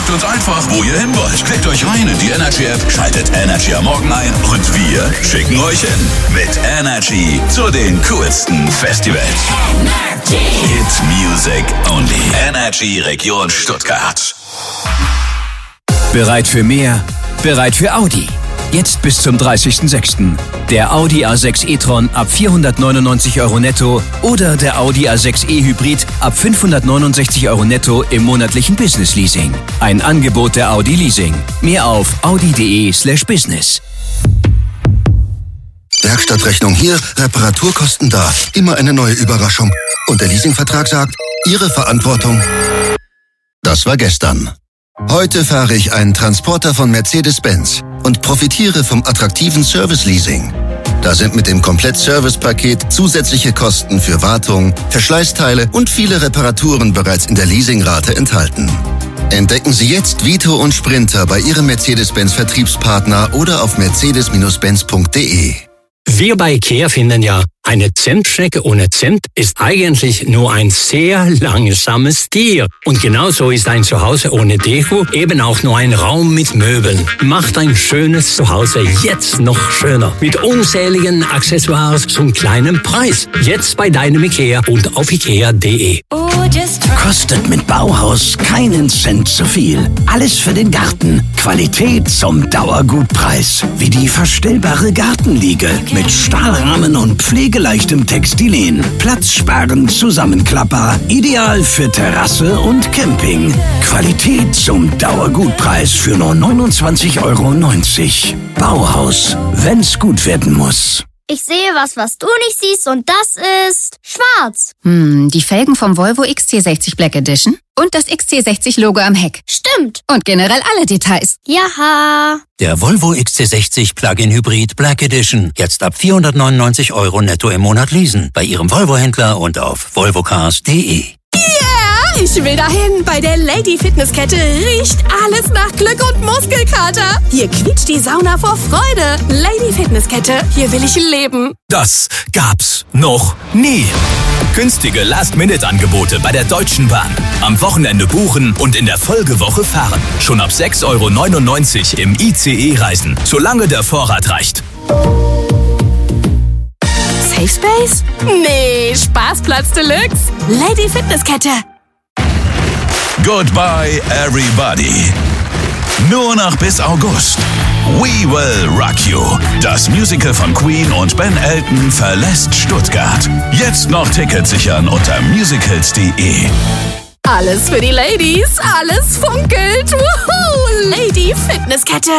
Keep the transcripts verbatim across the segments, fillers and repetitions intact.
Sagt uns einfach, wo ihr hin wollt. Klickt euch rein in die Energy-App, schaltet Energy am Morgen ein und wir schicken euch hin. Mit Energy zu den coolsten Festivals. Energy. Hit Music Only. Energy Region Stuttgart. Bereit für mehr? Bereit für Audi? Jetzt bis zum dreißigsten sechsten Der Audi A sechs e-tron ab vierhundertneunundneunzig Euro netto oder der Audi A sechs e Hybrid ab fünfhundertneunundsechzig Euro netto im monatlichen Business Leasing. Ein Angebot der Audi Leasing. Mehr auf audi.de slash business. Werkstattrechnung hier, Reparaturkosten da. Immer eine neue Überraschung. Und der Leasingvertrag sagt, Ihre Verantwortung. Das war gestern. Heute fahre ich einen Transporter von Mercedes-Benz und profitiere vom attraktiven Service-Leasing. Da sind mit dem Komplett-Service-Paket zusätzliche Kosten für Wartung, Verschleißteile und viele Reparaturen bereits in der Leasingrate enthalten. Entdecken Sie jetzt Vito und Sprinter bei Ihrem Mercedes-Benz-Vertriebspartner oder auf mercedes benz punkt de. Wir bei IKEA finden ja, eine Zimtschnecke ohne Zimt ist eigentlich nur ein sehr langsames Tier. Und genauso ist ein Zuhause ohne Deko eben auch nur ein Raum mit Möbeln. Macht ein schönes Zuhause jetzt noch schöner. Mit unzähligen Accessoires zum kleinen Preis. Jetzt bei deinem IKEA und auf ikea punkt de. Kostet mit Bauhaus keinen Cent zu viel. Alles für den Garten. Qualität zum Dauergutpreis. Wie die verstellbare Gartenliege mit Stahlrahmen und pflegeleichtem Textilien. Platzsparend Zusammenklapper. Ideal für Terrasse und Camping. Qualität zum Dauergutpreis für nur neunundzwanzig Euro neunzig. Bauhaus, wenn's gut werden muss. Ich sehe was, was du nicht siehst, und das ist schwarz. Hm, die Felgen vom Volvo X C sechzig Black Edition und das X C sechzig Logo am Heck. Stimmt. Und generell alle Details. Jaha. Der Volvo X C sechzig Plug-in Hybrid Black Edition. Jetzt ab vierhundertneunundneunzig Euro netto im Monat leasen. Bei Ihrem Volvo-Händler und auf volvocars punkt de. Yeah, ich will dahin. Bei der Lady Fitnesskette riecht alles nach Glück und Muskelkater. Hier quietscht die Sauna vor Freude. Lady Fitnesskette, hier will ich leben. Das gab's noch nie. Günstige Last-Minute-Angebote bei der Deutschen Bahn. Am Wochenende buchen und in der Folgewoche fahren. Schon ab sechs Euro neunundneunzig im I C E reisen, solange der Vorrat reicht. Safe Space? Nee, Spaßplatz Deluxe. Lady Fitnesskette. Goodbye, everybody. Nur noch bis August. We Will Rock You. Das Musical von Queen und Ben Elton verlässt Stuttgart. Jetzt noch Tickets sichern unter musicals punkt de. Alles für die Ladies, alles funkelt. Wuhu, Lady Fitnesskette.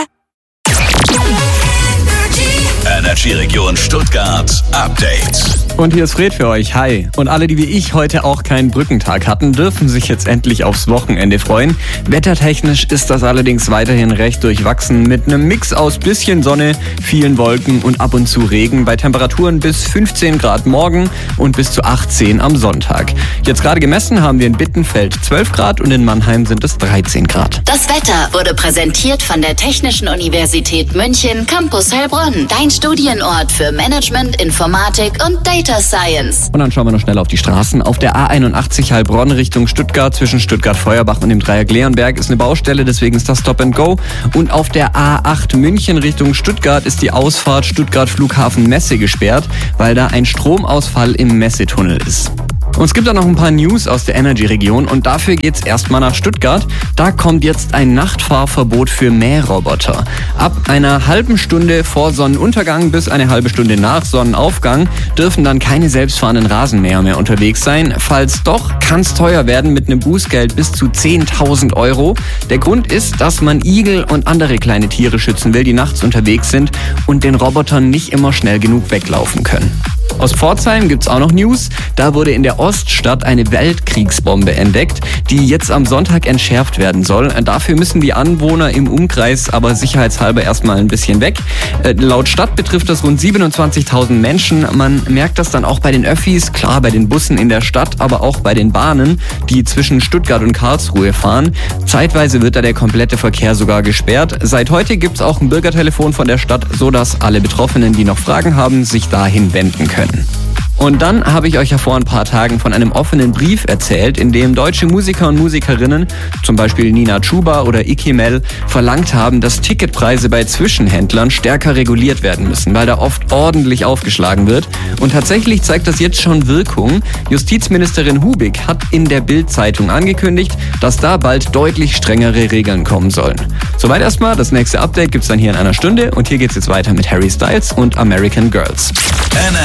Energy Region Stuttgart Update. Und hier ist Fred für euch. Hi. Und alle, die wie ich heute auch keinen Brückentag hatten, dürfen sich jetzt endlich aufs Wochenende freuen. Wettertechnisch ist das allerdings weiterhin recht durchwachsen mit einem Mix aus bisschen Sonne, vielen Wolken und ab und zu Regen bei Temperaturen bis fünfzehn Grad morgen und bis zu achtzehn am Sonntag. Jetzt gerade gemessen haben wir in Bittenfeld zwölf Grad und in Mannheim sind es dreizehn Grad. Das Wetter wurde präsentiert von der Technischen Universität München Campus Heilbronn. Dein Studienort für Management, Informatik und Data Science. Und dann schauen wir noch schnell auf die Straßen. Auf der A einundachtzig Heilbronn Richtung Stuttgart zwischen Stuttgart-Feuerbach und dem Dreieck Leonberg ist eine Baustelle, deswegen ist das Stop and Go. Und auf der A acht München Richtung Stuttgart ist die Ausfahrt Stuttgart Flughafen Messe gesperrt, weil da ein Stromausfall im Messetunnel ist. Und es gibt auch noch ein paar News aus der Energy-Region und dafür geht's erstmal nach Stuttgart. Da kommt jetzt ein Nachtfahrverbot für Mähroboter. Ab einer halben Stunde vor Sonnenuntergang bis eine halbe Stunde nach Sonnenaufgang dürfen dann keine selbstfahrenden Rasenmäher mehr unterwegs sein. Falls doch, kann's teuer werden mit einem Bußgeld bis zu zehntausend Euro. Der Grund ist, dass man Igel und andere kleine Tiere schützen will, die nachts unterwegs sind und den Robotern nicht immer schnell genug weglaufen können. Aus Pforzheim gibt's auch noch News. Da wurde in der Oststadt eine Weltkriegsbombe entdeckt, die jetzt am Sonntag entschärft werden soll. Dafür müssen die Anwohner im Umkreis aber sicherheitshalber erstmal ein bisschen weg. Äh, laut Stadt betrifft das rund siebenundzwanzigtausend Menschen. Man merkt das dann auch bei den Öffis, klar bei den Bussen in der Stadt, aber auch bei den Bahnen, die zwischen Stuttgart und Karlsruhe fahren. Zeitweise wird da der komplette Verkehr sogar gesperrt. Seit heute gibt's auch ein Bürgertelefon von der Stadt, sodass alle Betroffenen, die noch Fragen haben, sich dahin wenden können. Und dann habe ich euch ja vor ein paar Tagen von einem offenen Brief erzählt, in dem deutsche Musiker und Musikerinnen, zum Beispiel Nina Chuba oder Iki Mel, verlangt haben, dass Ticketpreise bei Zwischenhändlern stärker reguliert werden müssen, weil da oft ordentlich aufgeschlagen wird. Und tatsächlich zeigt das jetzt schon Wirkung. Justizministerin Hubig hat in der Bild-Zeitung angekündigt, dass da bald deutlich strengere Regeln kommen sollen. Soweit erstmal, das nächste Update gibt's dann hier in einer Stunde und hier geht's jetzt weiter mit Harry Styles und American Girls.